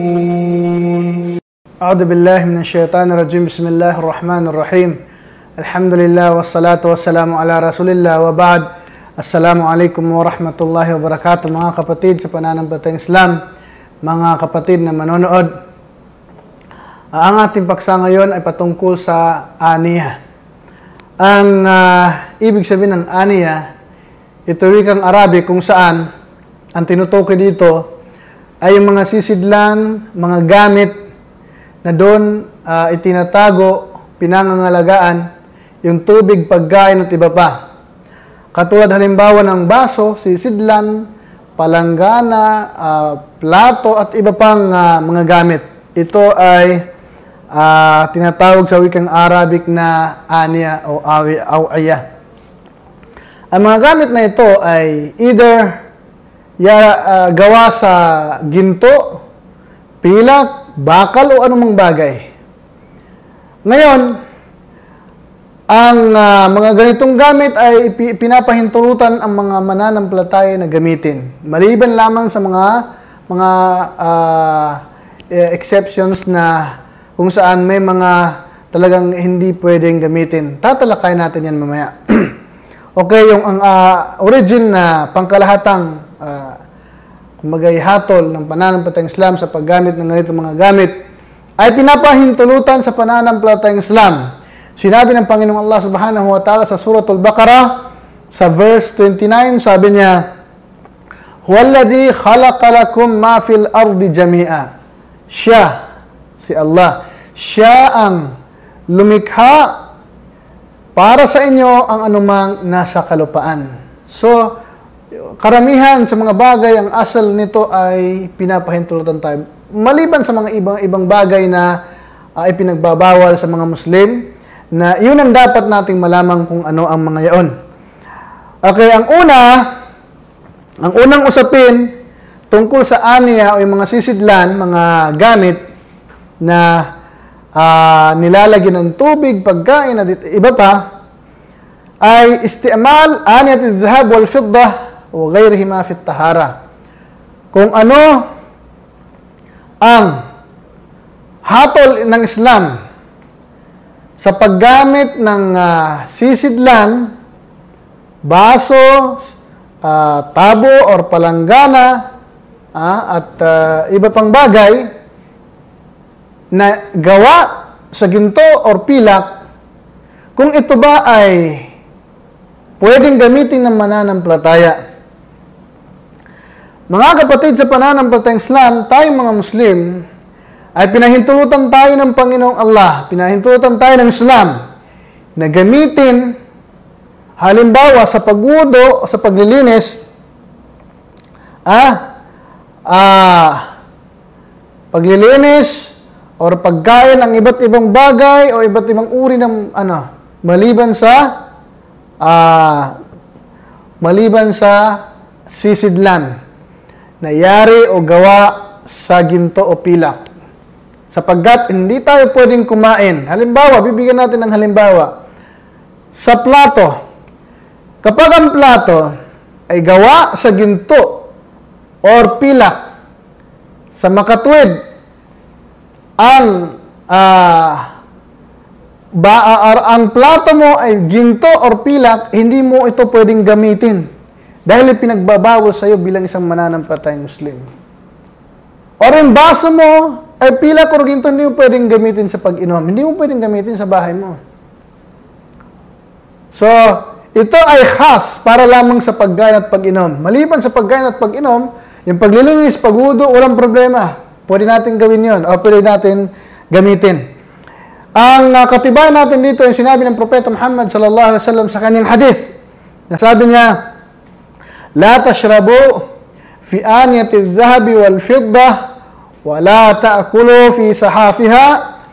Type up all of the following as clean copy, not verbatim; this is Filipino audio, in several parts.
أعوذ بالله من الشيطان الرجيم بسم الله الرحمن الرحيم الحمد لله والصلاة والسلام على رسول الله وبعد Assalamu alaikum warahmatullahi wabarakatuh mga kapatid sa pananampalatayang Islam, mga kapatid na manonood. Ang ating paksa ngayon ay patungkol sa aniya. Ang ibig sabihin ng aniya, ito wikang Arabic kung saan ang tinutukoy dito ay yung mga sisidlan, mga gamit na doon itinatago, pinangangalagaan yung tubig, pagkain at iba pa. Katulad halimbawa ng baso, sisidlan, palanggana, plato at iba pang mga gamit. Ito ay tinatawag sa wikang Arabic na aniya o awaya. Ang mga gamit na ito ay either gawa sa ginto, pilak, bakal o anumang bagay. Ngayon, ang mga ganitong gamit ay pinapahintulutan ang mga mananampalataya na gamitin. Maliban lamang sa mga exceptions na kung saan may mga talagang hindi pwedeng gamitin. Tatalakay natin yan mamaya. Okay, yung ang origin na pangkalahatang kumagay hatol ng pananampalatayang Islam sa paggamit ng ganitong mga gamit ay pinapahintulutan sa pananampalatayang Islam. Sinabi ng Panginoong Allah Subhanahu wa Ta'ala sa Suratul Baqarah sa verse 29, sabi niya, "Huwallazi khalaqa lakum ma fil ardi jami'a." Siya, si Allah, siya ang lumikha para sa inyo ang anumang nasa kalupaan. So, karamihan sa mga bagay, ang asal nito ay pinapahintulutan tayo. Maliban sa mga ibang bagay na ipinagbabawal sa mga Muslim, na yun ang dapat nating malaman kung ano ang mga yaon. Okay, ang unang usapin tungkol sa aniya o yung mga sisidlan, mga gamit na nilalagyan ng tubig, pagkain at iba pa, ay isti'mal aniyat al-dhahab wal-fiddah o ghayrihima fi at-tahara. Kung ano ang hatol ng Islam sa paggamit ng sisidlan, baso, tabo or palanggana at iba pang bagay na gawa sa ginto or pilak, kung ito ba ay pwedeng gamitin ng mananampalataya. Mga kapatid sa pananampalatayang Islam, tayong mga Muslim, ay pinahintulutan tayo ng Panginoong Allah, pinahintulutan tayo ng Islam na gamitin halimbawa sa pagwudo o sa paglilinis paglilinis or pagkain ng iba't ibang bagay o iba't ibang uri ng maliban sa sisidlan na yari o gawa sa ginto o pilak. Sapagkat hindi tayo pwedeng kumain. Halimbawa, bibigyan natin ng halimbawa. Sa plato, kapag ang plato ay gawa sa ginto or pilak, sa makatuwid, ang plato mo ay ginto or pilak, hindi mo ito pwedeng gamitin. Dahil pinagbabawal sa iyo bilang isang mananampalatayang Muslim. Or yung baso mo, ay pilak or ginto, hindi mo pwedeng gamitin sa pag-inom. Hindi mo pwedeng gamitin sa bahay mo. So, ito ay khas para lamang sa pagkain at pag-inom. Maliban sa pagkain at pag-inom, yung paglilinis, paghudo, walang problema. Pwede natin gawin yon o pwede natin gamitin. Ang katibayan natin dito, yung sinabi ng Propeta Muhammad sallallahu alaihi wasallam sa kanyang hadith. Nasabi niya, "La tashrabu fi aniyati adh-dhahabi wal-fiddah ولا تأكلوا في صحافها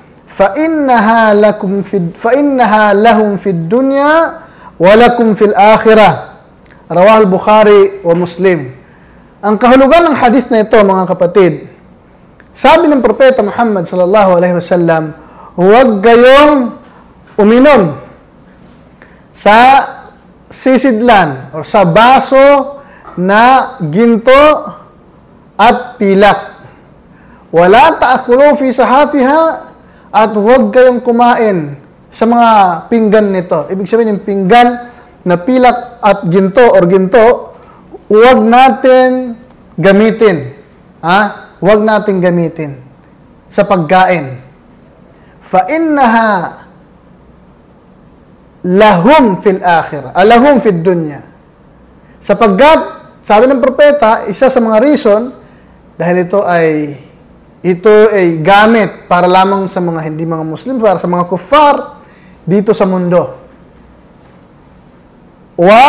فإنها لهم في الدنيا ولكم في الآخرة." رواه البخاري ومسلم. Ang kahulugan ng hadith na ito, mga kapatid, sabi ng Propeta Muhammad sallallahu alaihi wasallam, huwag kayong uminom sa sisidlan o sa baso na ginto at pilak. Wala ta'kulu fi sahafiha, at huwag kayong kumain sa mga pinggan nito. Ibig sabihin, yung pinggan na pilak at ginto or ginto, huwag natin gamitin. Huwag natin gamitin sa pagkain. Fa innaha lahum fil akhirah, lahum fid dunya. Sapagkat, sabi ng propeta, isa sa mga reason, dahil ito ay gamit para lamang sa mga hindi mga Muslim, para sa mga kuffar dito sa mundo. Wa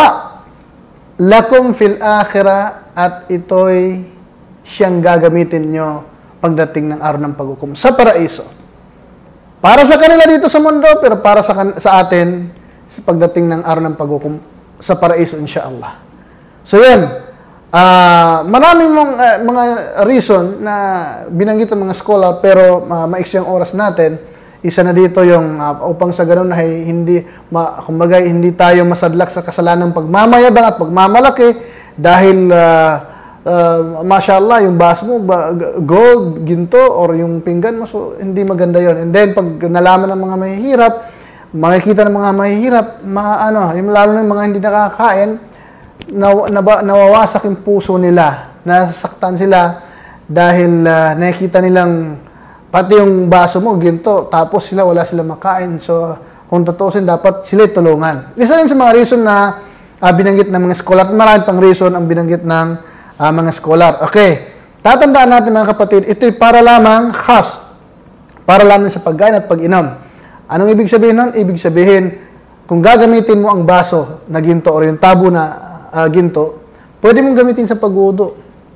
lakum fil akhirah, at ito'y siyang gagamitin nyo pagdating ng araw ng paghukom sa paraiso. Para sa kanila dito sa mundo, pero para sa atin sa pagdating ng araw ng paghukom sa paraiso, insyaAllah. So yan, maraming mga reason na binanggit ng mga scholar, pero maiksi ang oras natin. Isa na dito yung upang sa ganun ay kumbaga hindi tayo masadlak sa kasalanang pagmamayabang at pagmamalaki dahil mashallah yung baso mo gold, ginto or yung pinggan mo, so hindi maganda yon. And then pag nalaman ng mga mahihirap, makikita ng mga mahihirap, yung lalo ng mga hindi nakakain, nawawasak yung puso nila, nasasaktan sila dahil nakikita nilang pati yung baso mo, ginto, tapos wala sila makain. So, kung tutusin, dapat sila tulungan. Isa rin sa mga reason na binanggit ng mga scholar, at marami pang reason ang binanggit ng mga scholar. Okay, tatandaan natin mga kapatid, ito'y para lamang khas, para lamang sa pagkain at pag-inom. Anong ibig sabihin nun? Ibig sabihin, kung gagamitin mo ang baso na ginto o yung tabo na ginto, pwede mong gamitin sa pag-wudu.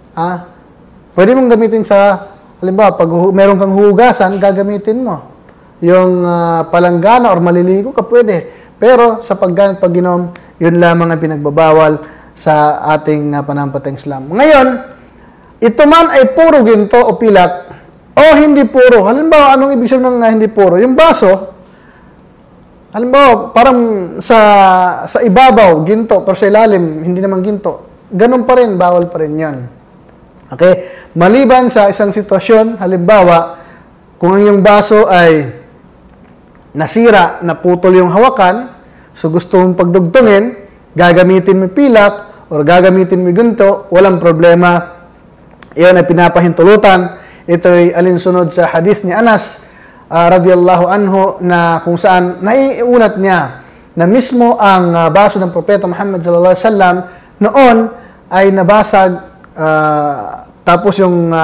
Pwede mong gamitin sa, halimbawa, pag meron kang hugasan, gagamitin mo. Yung palanggana or maliligo ka, pwede. Pero sa pagkain at pag-inom, yun lamang ang pinagbabawal sa ating panampalatayang Islam. Ngayon, ito man ay puro ginto o pilak o hindi puro. Halimbawa, anong ibig sabihin ng hindi puro? Yung baso, halimbawa, parang sa ibabaw, ginto, pero sa ilalim, hindi naman ginto. Ganun pa rin, bawal pa rin yun. Okay? Maliban sa isang sitwasyon, halimbawa, kung ang iyong baso ay nasira, naputol yung hawakan, so gusto mong pagdugtungin, gagamitin mo pilak or gagamitin mo ginto, walang problema. Iyon ay pinapahintulutan. Ito ay alinsunod sa hadis ni Anas radiyallahu anhu, na kung saan naiulat niya na mismo ang baso ng propeta Muhammad sallallahu alaihi wasallam noon ay nabasag, tapos yung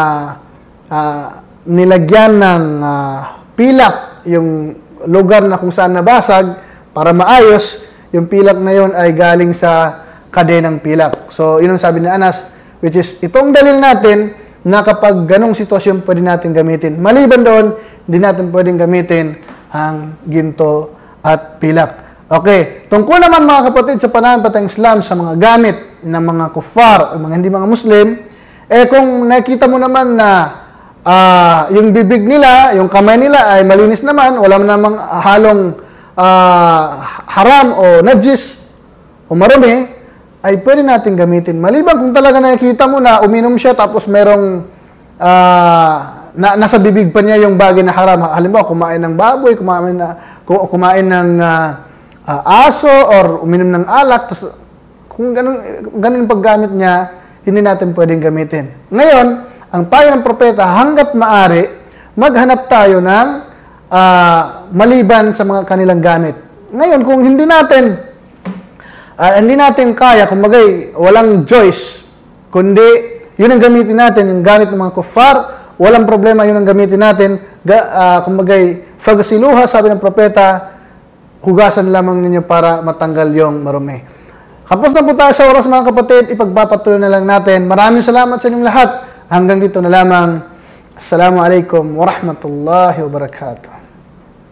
nilagyan ng pilak yung lugar na kung saan nabasag para maayos. Yung pilak na yun ay galing sa kadenang pilak. So, yun ang sabi ni Anas, which is, itong dalil natin na kapag ganong sitwasyon pwede natin gamitin. Maliban doon, hindi natin pwedeng gamitin ang ginto at pilak. Okay, tungkol naman mga kapatid sa pananampalatayang Islam sa mga gamit ng mga kuffar o mga hindi mga Muslim, kung nakita mo naman na yung bibig nila, yung kamay nila ay malinis naman, wala namang halong haram o najis o marumi, ay pwede natin gamitin. Maliban kung talaga nakikita mo na uminom siya tapos merong nasa bibig pa niya yung bagay na haram. Halimbawa, kumain ng baboy, kumain ng aso or uminom ng alak, kung ganun paggamit niya, hindi natin pwedeng gamitin. Ngayon, ang payo ng propeta, hanggat maaari, maghanap tayo ng maliban sa mga kanilang gamit. Ngayon, kung hindi natin kaya, kumbagay, walang choice, kundi yun ang gamitin natin, yung gamit ng mga kuffar, walang problema, yun ang gamitin natin. Kumbagay, fagasiluha, sabi ng propeta, hugasan lamang ninyo para matanggal yung marumi. Kapos na po tayo sa oras mga kapatid, ipagpapatuloy na lang natin. Maraming salamat sa inyong lahat. Hanggang dito na lamang. Assalamualaikum warahmatullahi wabarakatuh.